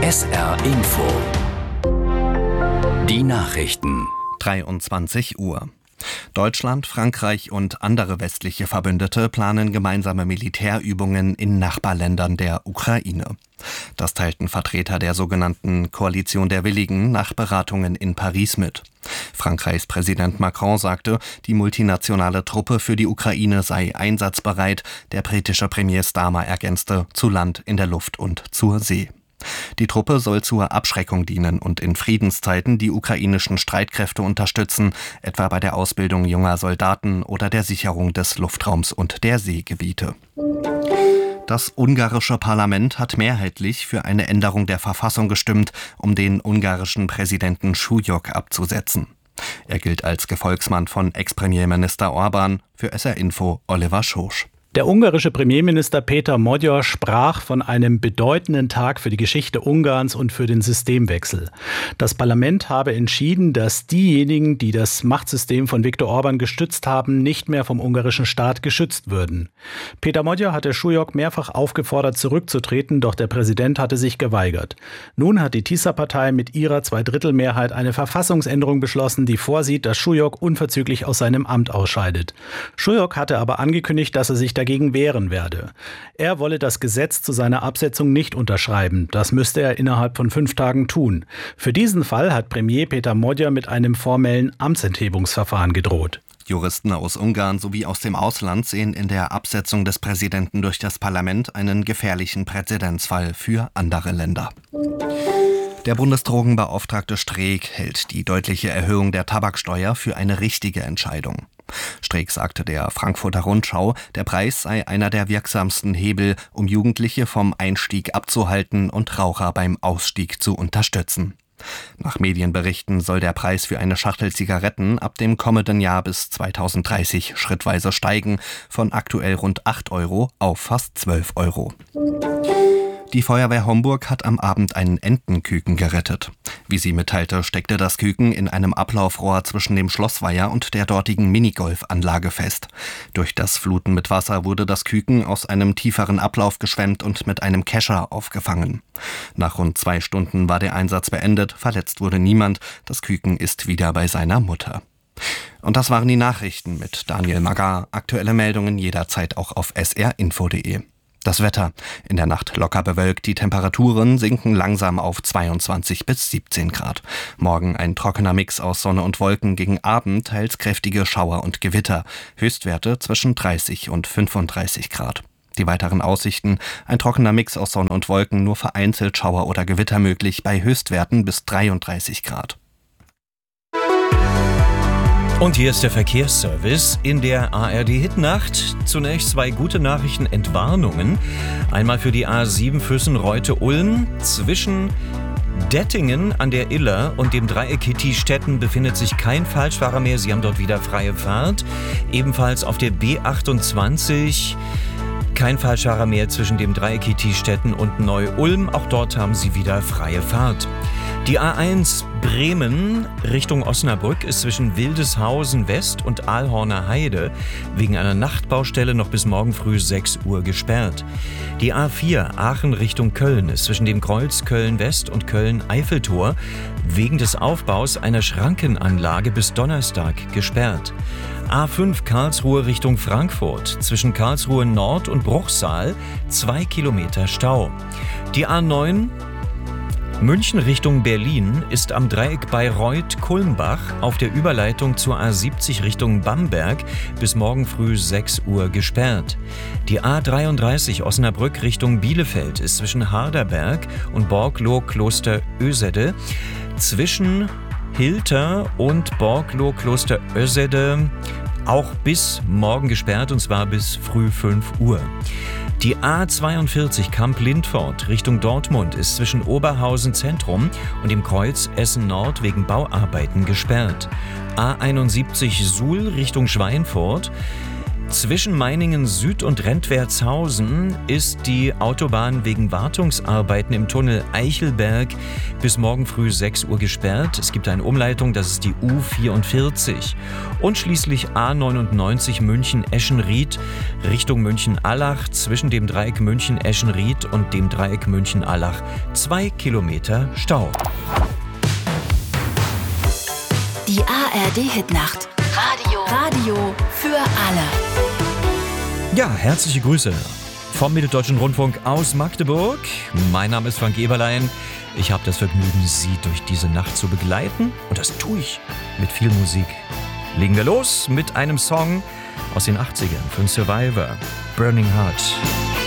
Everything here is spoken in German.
SR Info. Die Nachrichten. 23 Uhr. Deutschland, Frankreich und andere westliche Verbündete planen gemeinsame Militärübungen in Nachbarländern der Ukraine. Das teilten Vertreter der sogenannten Koalition der Willigen nach Beratungen in Paris mit. Frankreichs Präsident Macron sagte, die multinationale Truppe für die Ukraine sei einsatzbereit. Der britische Premier Starmer ergänzte, zu Land, in der Luft und zur See. Die Truppe soll zur Abschreckung dienen und in Friedenszeiten die ukrainischen Streitkräfte unterstützen, etwa bei der Ausbildung junger Soldaten oder der Sicherung des Luftraums und der Seegebiete. Das ungarische Parlament hat mehrheitlich für eine Änderung der Verfassung gestimmt, um den ungarischen Präsidenten Súlyog abzusetzen. Er gilt als Gefolgsmann von Ex-Premierminister Orbán. Für SR Info Oliver Schosch. Der ungarische Premierminister Péter Magyar sprach von einem bedeutenden Tag für die Geschichte Ungarns und für den Systemwechsel. Das Parlament habe entschieden, dass diejenigen, die das Machtsystem von Viktor Orbán gestützt haben, nicht mehr vom ungarischen Staat geschützt würden. Péter Magyar hatte Súlyog mehrfach aufgefordert, zurückzutreten, doch der Präsident hatte sich geweigert. Nun hat die Tisza-Partei mit ihrer Zweidrittelmehrheit eine Verfassungsänderung beschlossen, die vorsieht, dass Súlyog unverzüglich aus seinem Amt ausscheidet. Súlyog hatte aber angekündigt, dass er sich dagegen wehren werde. Er wolle das Gesetz zu seiner Absetzung nicht unterschreiben. Das müsste er innerhalb von 5 Tagen tun. Für diesen Fall hat Premier Péter Magyar mit einem formellen Amtsenthebungsverfahren gedroht. Juristen aus Ungarn sowie aus dem Ausland sehen in der Absetzung des Präsidenten durch das Parlament einen gefährlichen Präzedenzfall für andere Länder. Der Bundesdrogenbeauftragte Streeck hält die deutliche Erhöhung der Tabaksteuer für eine richtige Entscheidung. Streeck sagte der Frankfurter Rundschau, der Preis sei einer der wirksamsten Hebel, um Jugendliche vom Einstieg abzuhalten und Raucher beim Ausstieg zu unterstützen. Nach Medienberichten soll der Preis für eine Schachtel Zigaretten ab dem kommenden Jahr bis 2030 schrittweise steigen, von aktuell rund 8 € auf fast 12 €. Die Feuerwehr Homburg hat am Abend einen Entenküken gerettet. Wie sie mitteilte, steckte das Küken in einem Ablaufrohr zwischen dem Schlossweiher und der dortigen Minigolfanlage fest. Durch das Fluten mit Wasser wurde das Küken aus einem tieferen Ablauf geschwemmt und mit einem Kescher aufgefangen. Nach rund 2 Stunden war der Einsatz beendet, verletzt wurde niemand. Das Küken ist wieder bei seiner Mutter. Und das waren die Nachrichten mit Daniel Magar. Aktuelle Meldungen jederzeit auch auf srinfo.de. Das Wetter. In der Nacht locker bewölkt, die Temperaturen sinken langsam auf 22 bis 17 Grad. Morgen ein trockener Mix aus Sonne und Wolken, gegen Abend teils kräftige Schauer und Gewitter. Höchstwerte zwischen 30 und 35 Grad. Die weiteren Aussichten: ein trockener Mix aus Sonne und Wolken, nur vereinzelt Schauer oder Gewitter möglich, bei Höchstwerten bis 33 Grad. Und hier ist der Verkehrsservice in der ARD-Hitnacht. Zunächst 2 gute Nachrichten, Entwarnungen. Einmal für die A7 Füssen-Reute-Ulm. Zwischen Dettingen an der Iller und dem Dreieck Hitti-Stetten befindet sich kein Falschfahrer mehr. Sie haben dort wieder freie Fahrt. Ebenfalls auf der B28 kein Falschfahrer mehr zwischen dem Dreieck Hitti-Stetten und Neu-Ulm. Auch dort haben Sie wieder freie Fahrt. Die A1 Bremen Richtung Osnabrück ist zwischen Wildeshausen West und Aalhorner Heide wegen einer Nachtbaustelle noch bis morgen früh 6 Uhr gesperrt. Die A4 Aachen Richtung Köln ist zwischen dem Kreuz Köln West und Köln Eiffeltor wegen des Aufbaus einer Schrankenanlage bis Donnerstag gesperrt. A5 Karlsruhe Richtung Frankfurt, zwischen Karlsruhe Nord und Bruchsal 2 Kilometer Stau. Die A9 München Richtung Berlin ist am Dreieck Bayreuth-Kulmbach auf der Überleitung zur A70 Richtung Bamberg bis morgen früh 6 Uhr gesperrt. Die A33 Osnabrück Richtung Bielefeld ist zwischen Harderberg und Borgloh-Kloster Ösede, zwischen Hilter und Borgloh-Kloster Ösede auch bis morgen gesperrt, und zwar bis früh 5 Uhr. Die A42 Kamp-Lindfort Richtung Dortmund ist zwischen Oberhausen Zentrum und dem Kreuz Essen Nord wegen Bauarbeiten gesperrt. A71 Suhl Richtung Schweinfurt Zwischen Meiningen Süd und Rentwertshausen ist die Autobahn wegen Wartungsarbeiten im Tunnel Eichelberg bis morgen früh 6 Uhr gesperrt. Es gibt eine Umleitung, das ist die U44. Und schließlich A99 München-Eschenried Richtung München-Allach zwischen dem Dreieck München-Eschenried und dem Dreieck München-Allach 2 Kilometer Stau. Die ARD-Hitnacht. Radio für alle. Ja, herzliche Grüße vom Mitteldeutschen Rundfunk aus Magdeburg. Mein Name ist Frank Eberlein. Ich habe das Vergnügen, Sie durch diese Nacht zu begleiten. Und das tue ich mit viel Musik. Legen wir los mit einem Song aus den 80ern von Survivor, Burning Heart.